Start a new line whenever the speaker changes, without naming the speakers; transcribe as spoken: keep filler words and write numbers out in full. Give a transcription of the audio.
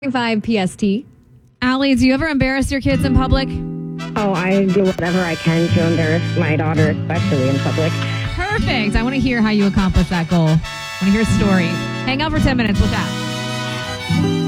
five P S T.
Allie, do you ever embarrass your kids in public?
Oh, I do whatever I can to embarrass my daughter, especially in public.
Perfect. I want to hear how you accomplish that goal. I want to hear a story. Hang out for ten minutes. We'll chat.